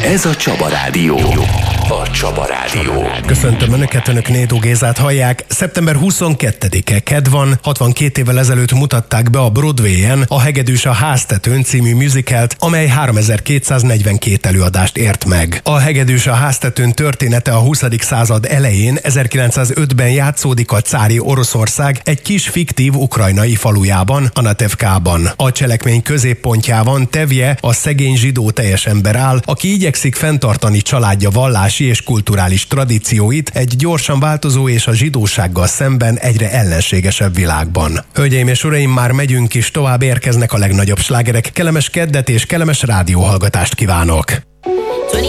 Ez a Csaba Rádió. A Csaba Rádió. Köszöntöm Önöket, Önök Nédó Gézát hallják. Szeptember 22-e kedd van, 62 évvel ezelőtt mutatták be a Broadwayen a Hegedűs a háztetőn című musicalt, amely 3242 előadást ért meg. A Hegedűs a háztetőn története a 20. század elején, 1905-ben játszódik a cári Oroszország egy kis fiktív ukrajnai falujában, Anatevkában. A cselekmény középpontjában Tevje, a szegény zsidó teljes ember áll, aki igyekszik fenntartani családja vallási és kulturális tradícióit egy gyorsan változó és a zsidósággal szemben egyre ellenségesebb világban. Hölgyeim és uraim, már megyünk is tovább, érkeznek a legnagyobb slágerek. Kellemes keddet és kellemes rádióhallgatást kívánok!